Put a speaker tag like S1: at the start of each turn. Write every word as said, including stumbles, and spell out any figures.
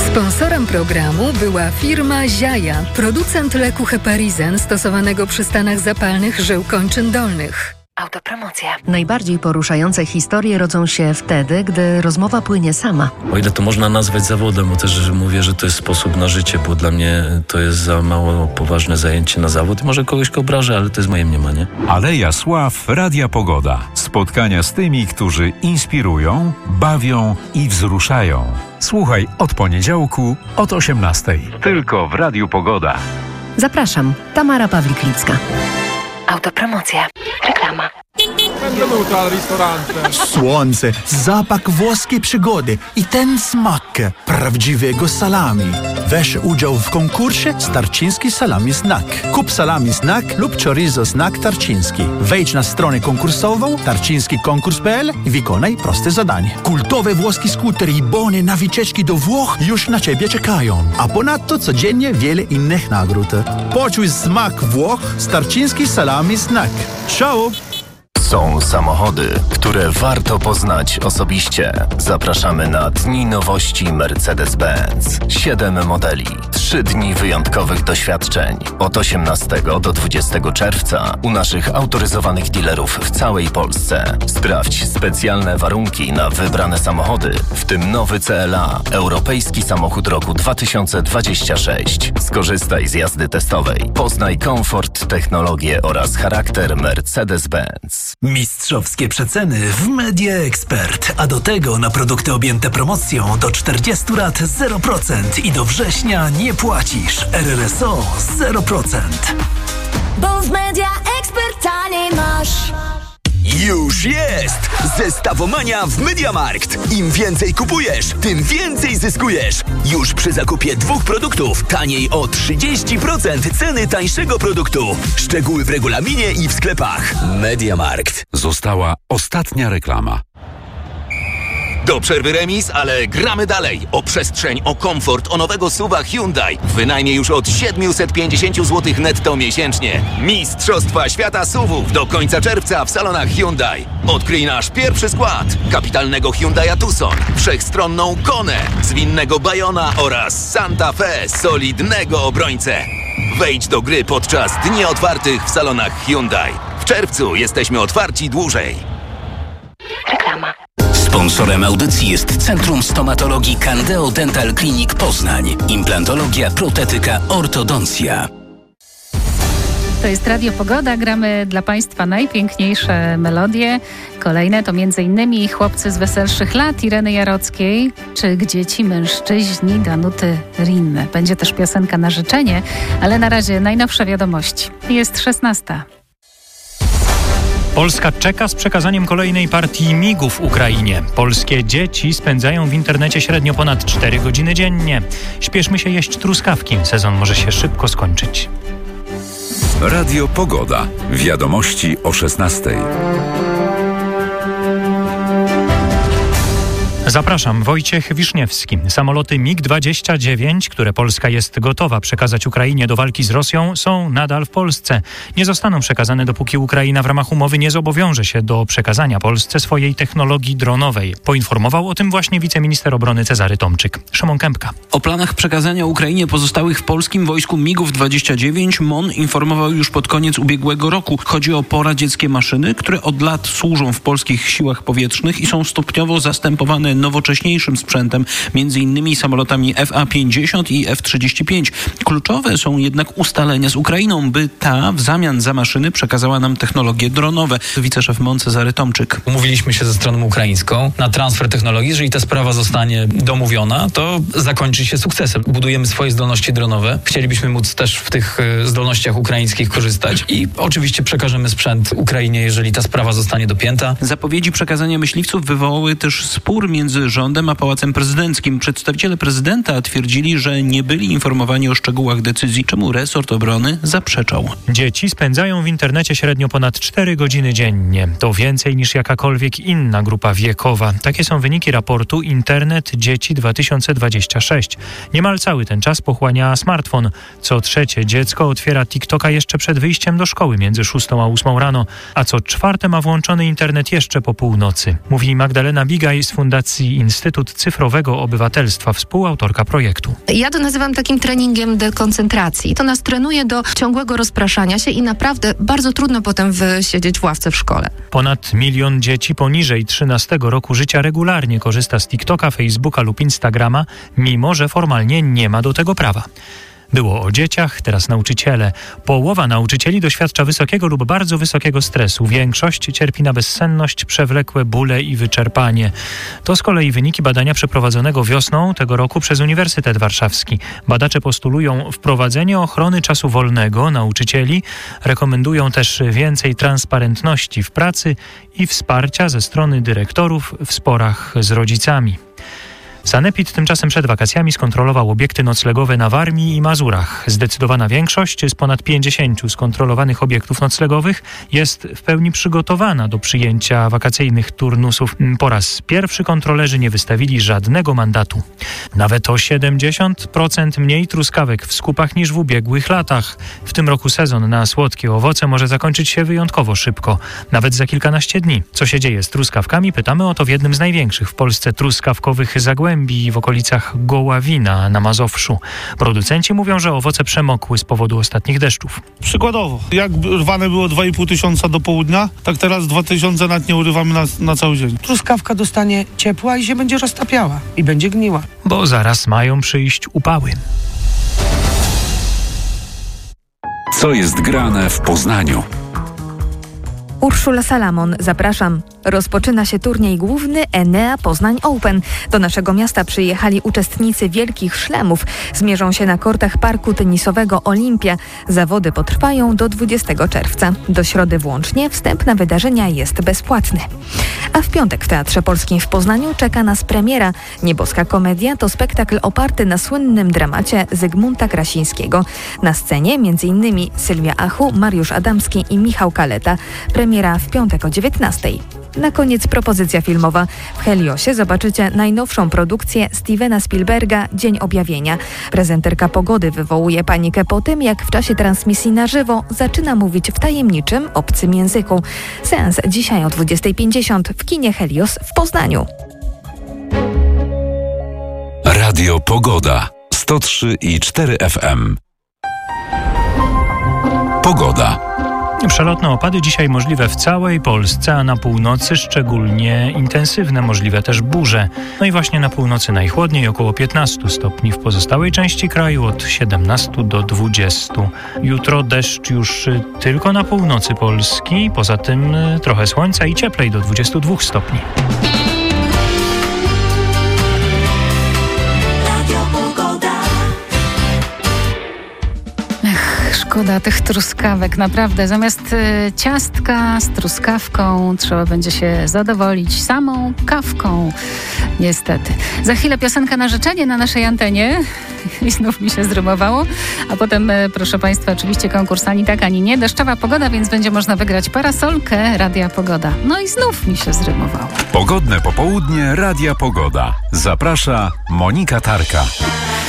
S1: Sponsorem programu była firma Ziaja, producent leku Heparizen stosowanego przy stanach zapalnych żył kończyn dolnych.
S2: Autopromocja.
S3: Najbardziej poruszające historie rodzą się wtedy, gdy rozmowa płynie sama.
S4: O ile to można nazwać zawodem, bo też że mówię, że to jest sposób na życie, bo dla mnie to jest za mało poważne zajęcie na zawód. Może kogoś obrażę, ale to jest moje mniemanie.
S5: Aleja Sław, Radia Pogoda. Spotkania z tymi, którzy inspirują, bawią i wzruszają. Słuchaj od poniedziałku od osiemnastej. Tylko w Radiu Pogoda.
S3: Zapraszam, Tamara Pawlik-Licka.
S2: Autopromocja. Reklama.
S6: Benvenuto al ristorante.
S7: Słońce, zapach włoskiej przygody i ten smak prawdziwego salami. Weź udział w konkursie Tarczyński Salami Snack. Kup salami snack lub chorizo snack tarczyński. Wejdź na stronę konkursową tarczyński konkurs kropka p l i wykonaj proste zadanie. Kultowe włoskie skutery i bony na wycieczki do Włoch już na Ciebie czekają. A ponadto codziennie wiele innych nagród. Poczuj smak Włoch z Tarczyński Salami Snack. Ciao!
S8: Są samochody, które warto poznać osobiście. Zapraszamy na Dni Nowości Mercedes-Benz. Siedem modeli, trzy dni wyjątkowych doświadczeń. Od osiemnastego do dwudziestego czerwca u naszych autoryzowanych dealerów w całej Polsce. Sprawdź specjalne warunki na wybrane samochody, w tym nowy C L A, europejski samochód roku dwa tysiące dwudziesty szósty. Skorzystaj z jazdy testowej. Poznaj komfort, technologię oraz charakter Mercedes-Benz.
S9: Mistrzowskie przeceny w Media Expert, a do tego na produkty objęte promocją do czterdziestu lat zero procent i do września nie płacisz. R R S O zero procent.
S10: Bo w Media Expert taniej masz.
S11: Już jest! Zestawomania w MediaMarkt. Im więcej kupujesz, tym więcej zyskujesz. Już przy zakupie dwóch produktów taniej o trzydzieści procent ceny tańszego produktu. Szczegóły w regulaminie i w sklepach. MediaMarkt.
S5: Została ostatnia reklama.
S12: Do przerwy remis, ale gramy dalej. O przestrzeń, o komfort, o nowego suwa Hyundai. Wynajmie już od siedemset pięćdziesiąt złotych netto miesięcznie. Mistrzostwa Świata suwów do końca czerwca w salonach Hyundai. Odkryj nasz pierwszy skład. Kapitalnego Hyundai'a Tucson, wszechstronną Konę, zwinnego Bayona oraz Santa Fe, solidnego obrońcę. Wejdź do gry podczas dni otwartych w salonach Hyundai. W czerwcu jesteśmy otwarci dłużej.
S2: Reklama.
S13: Sponsorem audycji jest Centrum Stomatologii Candeo Dental Clinic Poznań. Implantologia, protetyka, ortodoncja.
S14: To jest Radio Pogoda. Gramy dla Państwa najpiękniejsze melodie. Kolejne to między innymi Chłopcy z weselszych lat Ireny Jarockiej, czy Gdzie ci mężczyźni Danuty Rinne. Będzie też piosenka na życzenie, ale na razie najnowsze wiadomości. Jest szesnasta.
S15: Polska czeka z przekazaniem kolejnej partii migów Ukrainie. Polskie dzieci spędzają w internecie średnio ponad cztery godziny dziennie. Śpieszmy się jeść truskawki. Sezon może się szybko skończyć.
S5: Radio Pogoda. Wiadomości o szesnastej.
S15: Zapraszam, Wojciech Wiszniewski. Samoloty mig dwadzieścia dziewięć, które Polska jest gotowa przekazać Ukrainie do walki z Rosją, są nadal w Polsce. Nie zostaną przekazane, dopóki Ukraina w ramach umowy nie zobowiąże się do przekazania Polsce swojej technologii dronowej. Poinformował o tym właśnie wiceminister obrony Cezary Tomczyk. Szymon Kępka.
S16: O planach przekazania Ukrainie pozostałych w polskim wojsku migów dwadzieścia dziewięć M O N informował już pod koniec ubiegłego roku. Chodzi o poradzieckie maszyny, które od lat służą w polskich siłach powietrznych i są stopniowo zastępowane nowocześniejszym sprzętem, między innymi samolotami F A pięćdziesiąt i F trzydzieści pięć. Kluczowe są jednak ustalenia z Ukrainą, by ta w zamian za maszyny przekazała nam technologie dronowe. Wiceszef M O N Cezary Tomczyk.
S17: Umówiliśmy się ze stroną ukraińską na transfer technologii. Jeżeli ta sprawa zostanie domówiona, to zakończy się sukcesem. Budujemy swoje zdolności dronowe. Chcielibyśmy móc też w tych zdolnościach ukraińskich korzystać i oczywiście przekażemy sprzęt Ukrainie, jeżeli ta sprawa zostanie dopięta.
S16: Zapowiedzi przekazania myśliwców wywołały też spór między rządem a Pałacem Prezydenckim. Przedstawiciele prezydenta twierdzili, że nie byli informowani o szczegółach decyzji, czemu resort obrony zaprzeczał.
S15: Dzieci spędzają w internecie średnio ponad cztery godziny dziennie. To więcej niż jakakolwiek inna grupa wiekowa. Takie są wyniki raportu Internet Dzieci dwa tysiące dwadzieścia sześć. Niemal cały ten czas pochłania smartfon. Co trzecie dziecko otwiera TikToka jeszcze przed wyjściem do szkoły między szóstą a ósmą rano, a co czwarte ma włączony internet jeszcze po północy. Mówi Magdalena Bigaj z Fundacji Fundacji Instytut Cyfrowego Obywatelstwa, współautorka projektu.
S18: Ja to nazywam takim treningiem dekoncentracji. To nas trenuje do ciągłego rozpraszania się i naprawdę bardzo trudno potem wysiedzieć w ławce w szkole.
S15: Ponad milion dzieci poniżej trzynastego roku życia regularnie korzysta z TikToka, Facebooka lub Instagrama, mimo że formalnie nie ma do tego prawa. Było o dzieciach, teraz nauczyciele. Połowa nauczycieli doświadcza wysokiego lub bardzo wysokiego stresu. Większość cierpi na bezsenność, przewlekłe bóle i wyczerpanie. To z kolei wyniki badania przeprowadzonego wiosną tego roku przez Uniwersytet Warszawski. Badacze postulują wprowadzenie ochrony czasu wolnego nauczycieli. Rekomendują też więcej transparentności w pracy i wsparcia ze strony dyrektorów w sporach z rodzicami. Sanepid tymczasem przed wakacjami skontrolował obiekty noclegowe na Warmii i Mazurach. Zdecydowana większość z ponad pięćdziesięciu skontrolowanych obiektów noclegowych jest w pełni przygotowana do przyjęcia wakacyjnych turnusów. Po raz pierwszy kontrolerzy nie wystawili żadnego mandatu. Nawet o siedemdziesiąt procent mniej truskawek w skupach niż w ubiegłych latach. W tym roku sezon na słodkie owoce może zakończyć się wyjątkowo szybko, nawet za kilkanaście dni. Co się dzieje z truskawkami? Pytamy o to w jednym z największych w Polsce truskawkowych zagłębi w okolicach Goławina na Mazowszu. Producenci mówią, że owoce przemokły z powodu ostatnich deszczów.
S19: Przykładowo, jak rwane było dwa i pół tysiąca do południa, tak teraz dwa tysiące nad nie urywamy na, na cały dzień.
S20: Truskawka dostanie ciepła i się będzie roztapiała i będzie gniła.
S15: Bo zaraz mają przyjść upały.
S5: Co jest grane w Poznaniu?
S21: Urszula Salamon, zapraszam. Rozpoczyna się turniej główny Enea Poznań Open. Do naszego miasta przyjechali uczestnicy Wielkich Szlemów. Zmierzą się na kortach parku tenisowego Olimpia. Zawody potrwają do dwudziestego czerwca. Do środy włącznie wstęp na wydarzenia jest bezpłatny. A w piątek w Teatrze Polskim w Poznaniu czeka nas premiera. Nieboska komedia to spektakl oparty na słynnym dramacie Zygmunta Krasińskiego. Na scenie m.in. Sylwia Achu, Mariusz Adamski i Michał Kaleta. Premiera w piątek o dziewiętnastej. Na koniec propozycja filmowa. W Heliosie zobaczycie najnowszą produkcję Stevena Spielberga Dzień Objawienia. Prezenterka pogody wywołuje panikę po tym, jak w czasie transmisji na żywo zaczyna mówić w tajemniczym, obcym języku. Seans dzisiaj o dwudziestej pięćdziesiąt w kinie Helios w Poznaniu.
S5: Radio Pogoda sto trzy i cztery F M. Pogoda.
S15: Przelotne opady dzisiaj możliwe w całej Polsce, a na północy szczególnie intensywne, możliwe też burze. No i właśnie na północy najchłodniej, około piętnaście stopni, w pozostałej części kraju od siedemnaście do dwudziestu. Jutro deszcz już tylko na północy Polski, poza tym trochę słońca i cieplej do dwudziestu dwóch stopni.
S14: Szkoda tych truskawek, naprawdę. Zamiast y, ciastka z truskawką trzeba będzie się zadowolić samą kawką. Niestety. Za chwilę piosenka na życzenie na naszej antenie. I znów mi się zrymowało. A potem, y, proszę Państwa, oczywiście konkurs ani tak, ani nie. Deszczowa pogoda, więc będzie można wygrać parasolkę Radia Pogoda. No i znów mi się zrymowało.
S5: Pogodne popołudnie Radia Pogoda. Zaprasza Monika Tarka.